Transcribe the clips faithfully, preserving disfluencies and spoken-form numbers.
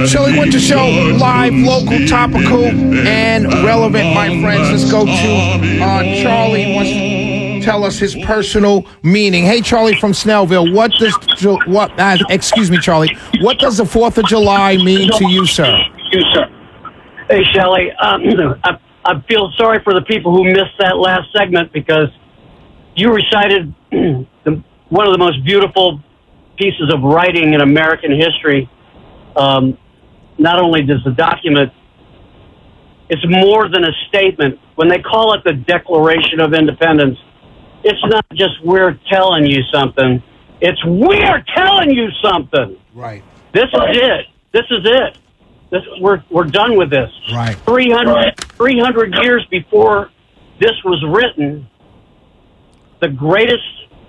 Shelley Winter Show, live, local, topical, and relevant, my friends. Let's go to uh, Charlie wants to tell us his personal meaning. Hey, Charlie from Snellville, what does what? Uh, excuse me, Charlie. What does the Fourth of July mean to you, sir? You, sir. Hey, Shelley. Um, I, I feel sorry for the people who missed that last segment because you recited the, one of the most beautiful pieces of writing in American history. Um, not only does the document, it's more than a statement. When they call it the Declaration of Independence, it's not just we're telling you something. It's we're telling you something. Right. This is it. This is it. This, we're we're done with this. Right. three hundred, three hundred years before this was written, the greatest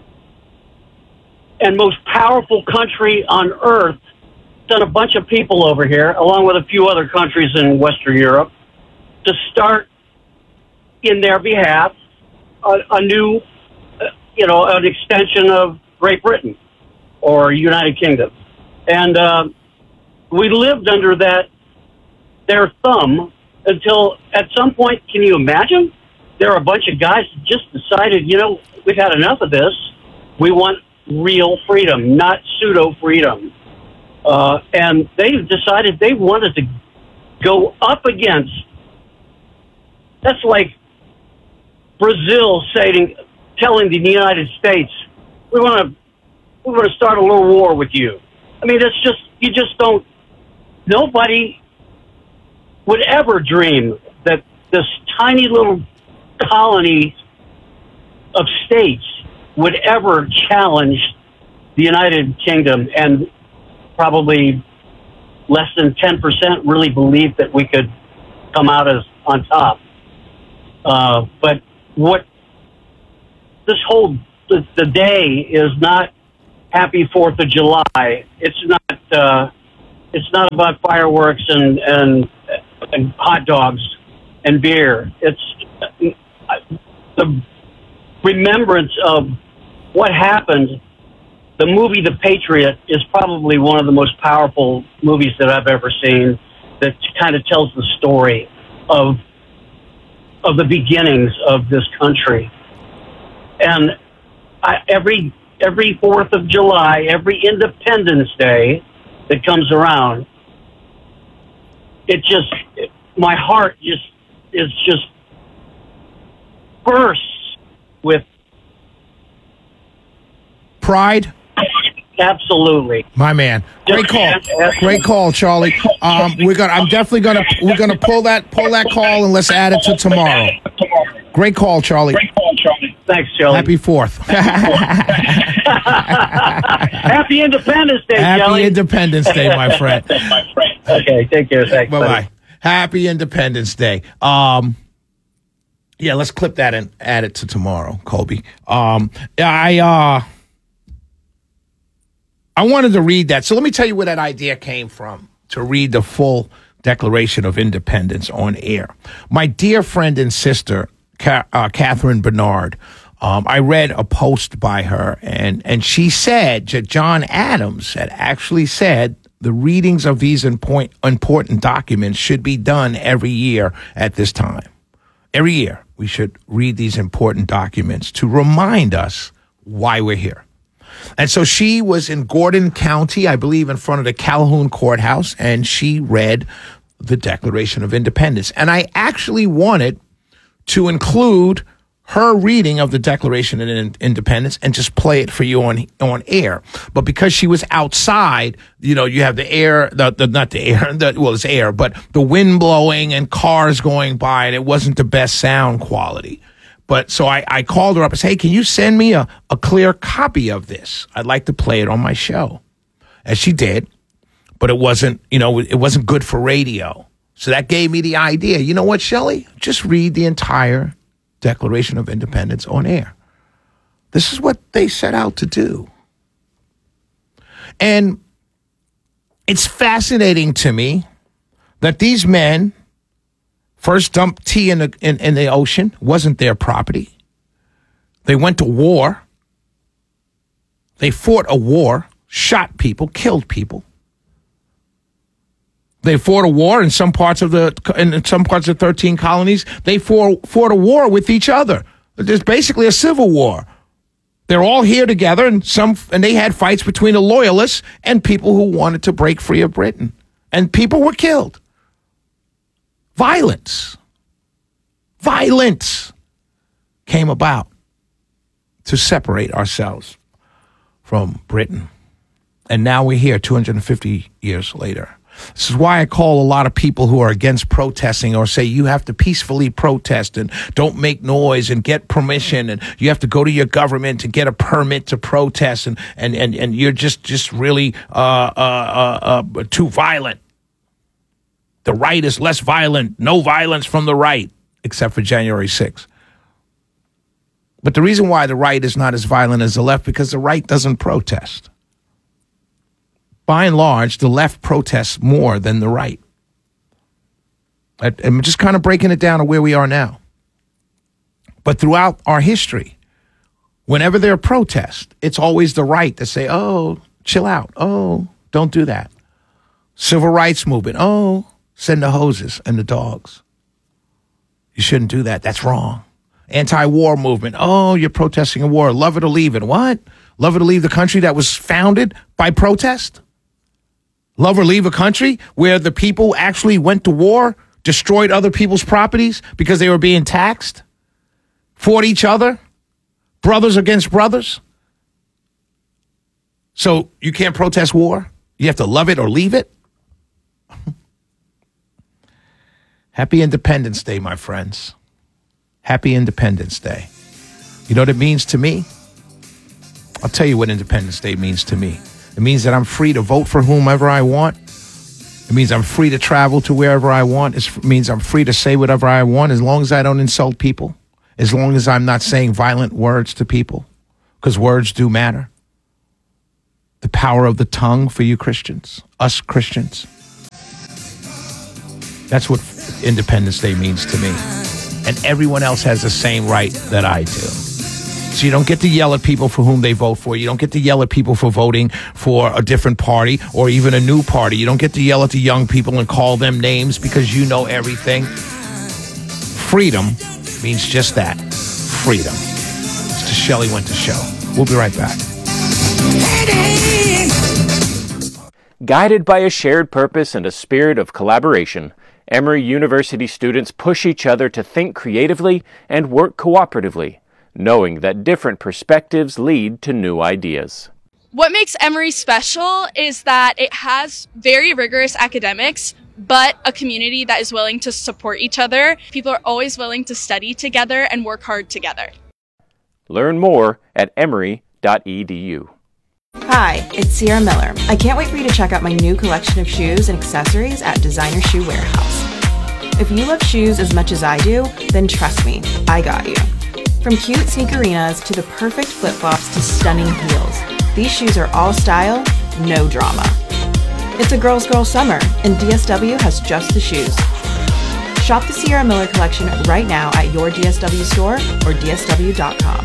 and most powerful country on earth sent a bunch of people over here, along with a few other countries in Western Europe, to start in their behalf a, a new, uh, you know, an extension of Great Britain or United Kingdom. And uh, we lived under that, their thumb, until at some point, can you imagine? There are a bunch of guys that just decided, you know, we've had enough of this. We want real freedom, not pseudo-freedom. Uh, and they decided they wanted to go up against, that's like Brazil saying, telling the United States, we want to we want to start a little war with you. I mean, it's just, you just don't, nobody would ever dream that this tiny little colony of states would ever challenge the United Kingdom, and probably less than ten percent really believed that we could come out as on top. Uh, but what this whole, the, the day is not Happy Fourth of July. It's not, uh, it's not about fireworks and, and, and hot dogs and beer. It's the remembrance of what happened. The movie The Patriot is probably one of the most powerful movies that I've ever seen, that kind of tells the story of of the beginnings of this country. And I, every every Fourth of July, every Independence Day that comes around, it just it, my heart just is just bursts with pride. Absolutely, my man. Great call, great call, Charlie. Um, we're gonna. I'm definitely gonna. We're gonna pull that pull that call and let's add it to tomorrow. Great call, Charlie. Great call, Charlie. Thanks, Charlie. Happy Fourth. Happy Independence Day, Happy Charlie. Independence Day, my friend. Okay, take care. Thanks. Bye bye. Happy Independence Day. Um, yeah, let's clip that and add it to tomorrow, Colby. Um, I uh. I wanted to read that. So let me tell you where that idea came from, to read the full Declaration of Independence on air. My dear friend and sister, Ca- uh, Catherine Bernard, um, I read a post by her, and, and she said that John Adams had actually said the readings of these important, important documents should be done every year at this time. Every year we should read these important documents to remind us why we're here. And so she was in Gordon County, I believe, in front of the Calhoun Courthouse, and she read the Declaration of Independence. And I actually wanted to include her reading of the Declaration of Independence and just play it for you on on air. But because she was outside, you know, you have the air, the, the not the air, the, well, it's air, but the wind blowing and cars going by, and it wasn't the best sound quality. But so I, I called her up and said, hey, can you send me a, a clear copy of this? I'd like to play it on my show. And she did, but it wasn't, you know, it wasn't good for radio. So that gave me the idea. You know what, Shelley? Just read the entire Declaration of Independence on air. This is what they set out to do. And it's fascinating to me that these men first dumped tea in the in, in the ocean, wasn't their property. They went to war. They fought a war, shot people, killed people. They fought a war in some parts of the in some parts of thirteen colonies. They fought, fought a war with each other. There's basically a civil war. They're all here together, and some and they had fights between the loyalists and people who wanted to break free of Britain. And people were killed. Violence. Violence came about to separate ourselves from Britain. And now we're here two hundred fifty years later. This is why I call a lot of people who are against protesting or say you have to peacefully protest and don't make noise and get permission and you have to go to your government to get a permit to protest and, and, and, and you're just, just really uh, uh, uh, uh, too violent. The right is less violent. No violence from the right, except for January sixth. But the reason why the right is not as violent as the left, because the right doesn't protest. By and large, the left protests more than the right. I, I'm just kind of breaking it down to where we are now. But throughout our history, whenever there are protests, it's always the right that say, oh, chill out. Oh, don't do that. Civil rights movement. Oh, send the hoses and the dogs. You shouldn't do that. That's wrong. Anti-war movement. Oh, you're protesting a war. Love it or leave it. What? Love it or leave the country that was founded by protest? Love or leave a country where the people actually went to war, destroyed other people's properties because they were being taxed, fought each other, brothers against brothers? So you can't protest war? You have to love it or leave it? Happy Independence Day, my friends. Happy Independence Day. You know what it means to me? I'll tell you what Independence Day means to me. It means that I'm free to vote for whomever I want. It means I'm free to travel to wherever I want. It means I'm free to say whatever I want as long as I don't insult people, as long as I'm not saying violent words to people, because words do matter. The power of the tongue for you Christians, us Christians. That's what Independence Day means to me. And everyone else has the same right that I do. So you don't get to yell at people for whom they vote for. You don't get to yell at people for voting for a different party or even a new party. You don't get to yell at the young people and call them names because you know everything. Freedom means just that. Freedom. Mister Shelley went to show. We'll be right back. Guided by a shared purpose and a spirit of collaboration, Emory University students push each other to think creatively and work cooperatively, knowing that different perspectives lead to new ideas. What makes Emory special is that it has very rigorous academics, but a community that is willing to support each other. People are always willing to study together and work hard together. Learn more at emory dot e d u. Hi, it's Sierra Miller. I can't wait for you to check out my new collection of shoes and accessories at Designer Shoe Warehouse. If you love shoes as much as I do, then trust me, I got you. From cute sneakerinas to the perfect flip-flops to stunning heels, these shoes are all style, no drama. It's a girl's girl summer, and D S W has just the shoes. Shop the Sierra Miller collection right now at your D S W store or D S W dot com.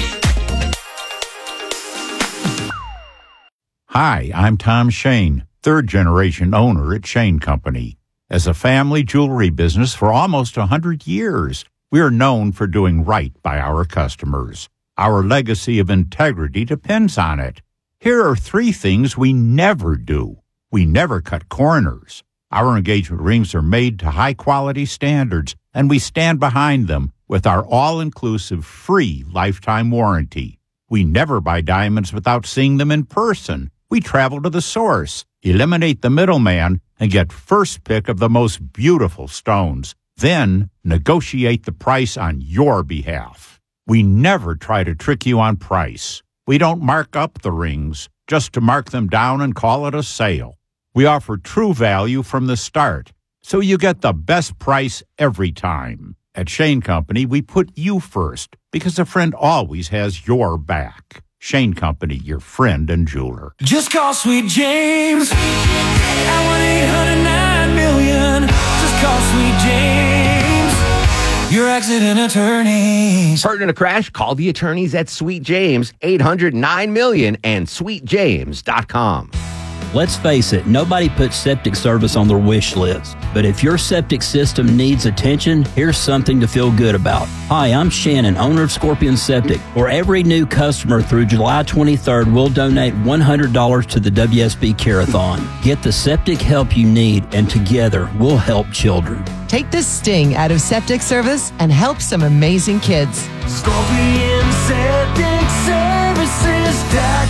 Hi, I'm Tom Shane, third-generation owner at Shane Company. As a family jewelry business for almost one hundred years, we are known for doing right by our customers. Our legacy of integrity depends on it. Here are three things we never do. We never cut corners. Our engagement rings are made to high-quality standards, and we stand behind them with our all-inclusive free lifetime warranty. We never buy diamonds without seeing them in person. We travel to the source, eliminate the middleman, and get first pick of the most beautiful stones. Then negotiate the price on your behalf. We never try to trick you on price. We don't mark up the rings just to mark them down and call it a sale. We offer true value from the start, so you get the best price every time. At Shane Company, we put you first because a friend always has your back. Shane Company, your friend and jeweler. Just call Sweet James at one eight hundred nine million. Just call Sweet James, your accident attorneys. Hurt in a crash? Call the attorneys at Sweet James, eight hundred nine million and sweet james dot com. Let's face it, nobody puts septic service on their wish list. But if your septic system needs attention, here's something to feel good about. Hi, I'm Shannon, owner of Scorpion Septic. For every new customer through July twenty-third, we'll donate one hundred dollars to the W S B Care-a-thon. Get the septic help you need, and together we'll help children. Take the sting out of septic service and help some amazing kids. Scorpion Septic Services dot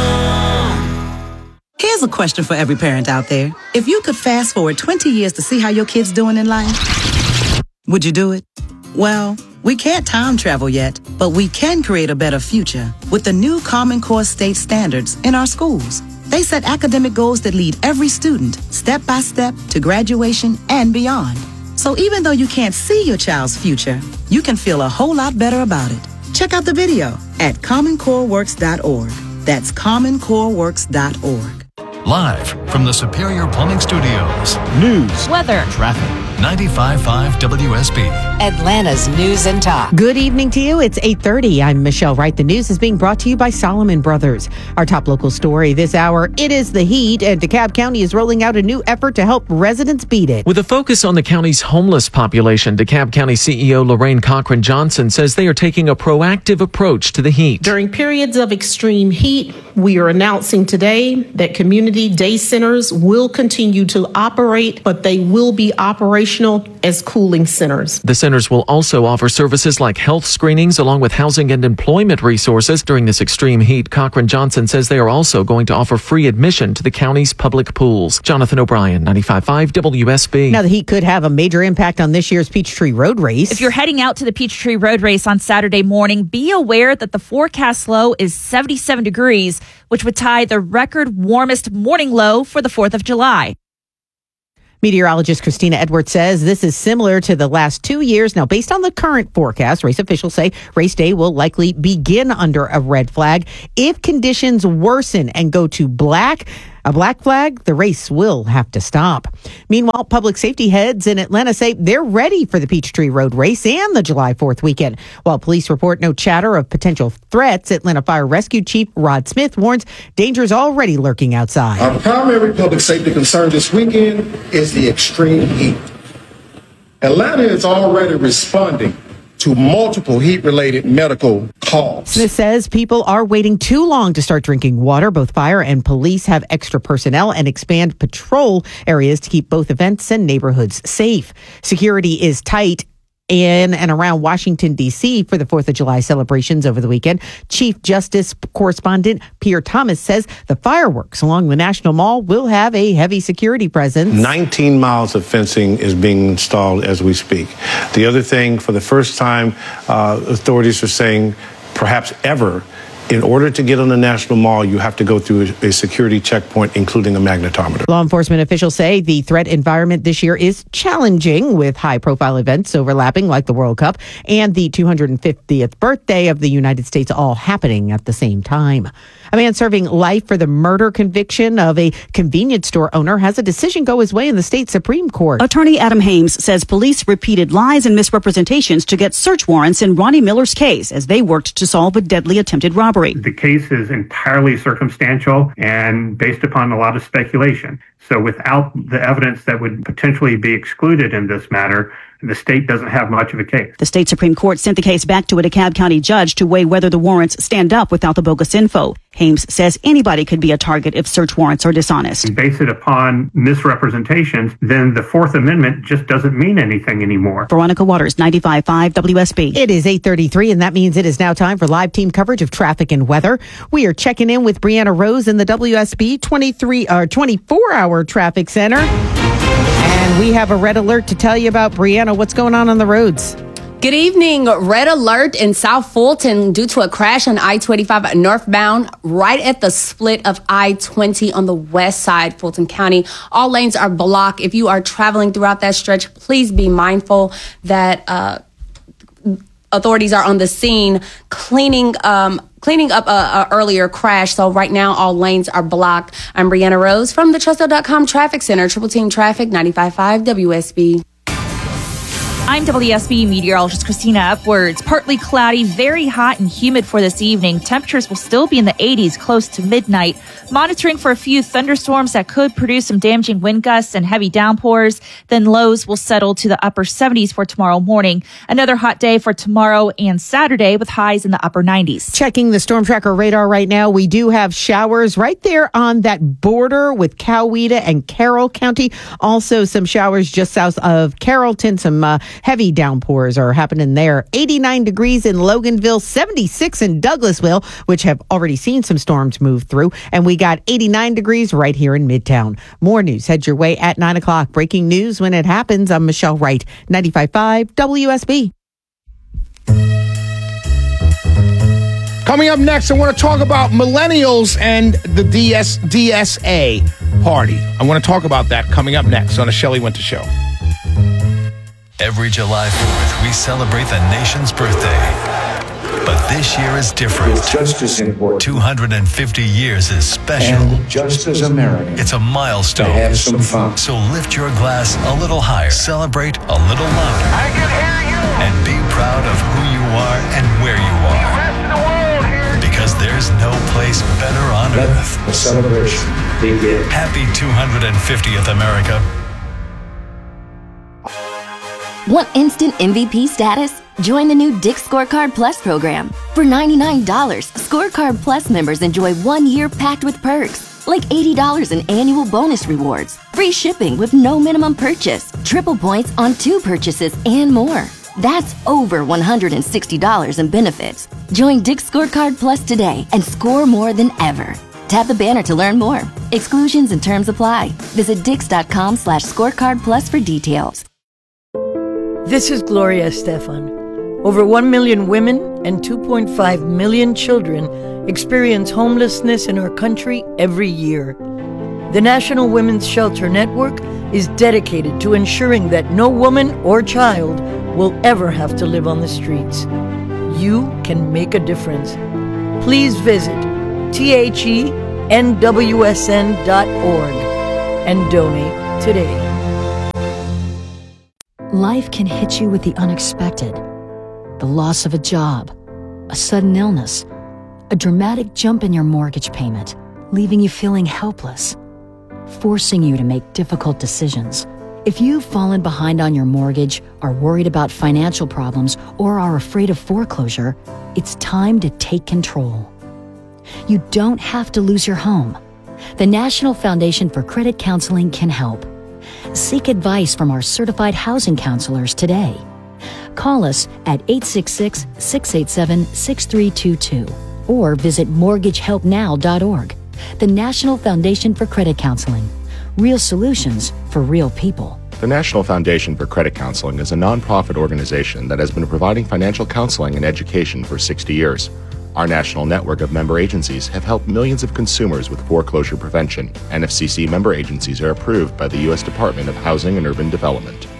com. Here's a question for every parent out there. If you could fast forward twenty years to see how your kid's doing in life, would you do it? Well, we can't time travel yet, but we can create a better future with the new Common Core state standards in our schools. They set academic goals that lead every student step by step to graduation and beyond. So even though you can't see your child's future, you can feel a whole lot better about it. Check out the video at common core works dot org. That's common core works dot org. Live from the Superior Plumbing Studios. News, weather, traffic. ninety-five point five W S B. Atlanta's News and Talk. Good evening to you. It's eight thirty. I'm Michelle Wright. The news is being brought to you by Solomon Brothers. Our top local story this hour, it is the heat, and DeKalb County is rolling out a new effort to help residents beat it. With a focus on the county's homeless population, DeKalb County C E O Lorraine Cochran Johnson says they are taking a proactive approach to the heat. During periods of extreme heat, we are announcing today that community day centers will continue to operate, but they will be operational as cooling centers. The centers will also offer services like health screenings along with housing and employment resources. During this extreme heat, Cochran Johnson says they are also going to offer free admission to the county's public pools. Jonathan O'Brien, ninety-five point five W S B. Now, the heat could have a major impact on this year's Peachtree Road Race. If you're heading out to the Peachtree Road Race on Saturday morning, be aware that the forecast low is seventy-seven degrees, which would tie the record warmest morning low for the fourth of July. Meteorologist Christina Edwards says this is similar to the last two years. Now, based on the current forecast, race officials say race day will likely begin under a red flag. If conditions worsen and go to black, a black flag, the race will have to stop. Meanwhile, public safety heads in Atlanta say they're ready for the Peachtree Road Race and the July fourth weekend. While police report no chatter of potential threats, Atlanta Fire Rescue Chief Rod Smith warns dangers already lurking outside. Our primary public safety concern this weekend is the extreme heat. Atlanta is already responding to multiple heat-related medical calls. Smith says people are waiting too long to start drinking water. Both fire and police have extra personnel and expand patrol areas to keep both events and neighborhoods safe. Security is tight in and around Washington, D C for the fourth of July celebrations over the weekend. Chief Justice correspondent Pierre Thomas says the fireworks along the National Mall will have a heavy security presence. nineteen miles of fencing is being installed as we speak. The other thing, for the first time, uh, authorities are saying, perhaps ever, in order to get on the National Mall, you have to go through a, a security checkpoint, including a magnetometer. Law enforcement officials say the threat environment this year is challenging, with high-profile events overlapping like the World Cup and the two hundred fiftieth birthday of the United States all happening at the same time. A man serving life for the murder conviction of a convenience store owner has a decision go his way in the state Supreme Court. Attorney Adam Hames says police repeated lies and misrepresentations to get search warrants in Ronnie Miller's case as they worked to solve a deadly attempted robbery. The case is entirely circumstantial and based upon a lot of speculation. So without the evidence that would potentially be excluded in this matter, the state doesn't have much of a case. The state Supreme Court sent the case back to a DeKalb County judge to weigh whether the warrants stand up without the bogus info. Hames says anybody could be a target if search warrants are dishonest. You base it upon misrepresentations, then the Fourth Amendment just doesn't mean anything anymore. Veronica Waters, ninety-five point five W S B. It is eight thirty-three, and that means it is now time for live team coverage of traffic and weather. We are checking in with Brianna Rose in the W S B twenty-three or twenty-four hour traffic center. And we have a red alert to tell you about. Brianna, what's going on on the roads? Good evening. Red alert in South Fulton due to a crash on I twenty-five northbound right at the split of I twenty on the west side, Fulton County. All lanes are blocked. If you are traveling throughout that stretch, please be mindful that uh, authorities are on the scene cleaning um, cleaning up a, a earlier crash. So right now, all lanes are blocked. I'm Brianna Rose from the Trusto dot com Traffic Center, Triple Team Traffic, ninety-five point five W S B. I'm W S B meteorologist Christina Upwards. Partly cloudy, very hot and humid for this evening. Temperatures will still be in the eighties close to midnight. Monitoring for a few thunderstorms that could produce some damaging wind gusts and heavy downpours. Then lows will settle to the upper seventies for tomorrow morning. Another hot day for tomorrow and Saturday with highs in the upper nineties. Checking the Storm Tracker radar right now, we do have showers right there on that border with Coweta and Carroll County. Also some showers just south of Carrollton. Some uh, heavy downpours are happening there. eighty-nine degrees in Loganville, seventy-six in Douglasville, which have already seen some storms move through. And we got eighty-nine degrees right here in Midtown. More news head your way at nine o'clock. Breaking news when it happens. I'm Michelle Wright, ninety-five point five W S B. Coming up next, I want to talk about millennials and the D S, D S A party. I want to talk about that coming up next on the Shelley Winter Show. Every July fourth, we celebrate the nation's birthday. But this year is different. It's just as important. two hundred fifty years is special. And just as American. It's a milestone. To have some fun. So lift your glass a little higher. Celebrate a little louder. I can hear you. And be proud of who you are and where you are. The rest of the world here. Because there's no place better on Let earth. the celebration begin. Happy two hundred fiftieth, America. Want instant M V P status? Join the new Dick's Scorecard Plus program. For ninety-nine dollars, Scorecard Plus members enjoy one year packed with perks, like eighty dollars in annual bonus rewards, free shipping with no minimum purchase, triple points on two purchases, and more. That's over one hundred sixty dollars in benefits. Join Dick's Scorecard Plus today and score more than ever. Tap the banner to learn more. Exclusions and terms apply. Visit dix.com slash scorecard plus for details. This is Gloria Estefan. Over one million women and two point five million children experience homelessness in our country every year. The National Women's Shelter Network is dedicated to ensuring that no woman or child will ever have to live on the streets. You can make a difference. Please visit T H E N W S N dot org and donate today. Life can hit you with the unexpected. The loss of a job, a sudden illness, a dramatic jump in your mortgage payment, leaving you feeling helpless, forcing you to make difficult decisions. If you've fallen behind on your mortgage, are worried about financial problems, or are afraid of foreclosure, it's time to take control. You don't have to lose your home. The National Foundation for Credit Counseling can help. Seek advice from our certified housing counselors today. Call us at eight six six, six eight seven, six three two two or visit mortgage help now dot org. The National Foundation for Credit Counseling. Real solutions for real people. The National Foundation for Credit Counseling is a nonprofit organization that has been providing financial counseling and education for sixty years. Our national network of member agencies have helped millions of consumers with foreclosure prevention. N F C C member agencies are approved by the U S Department of Housing and Urban Development.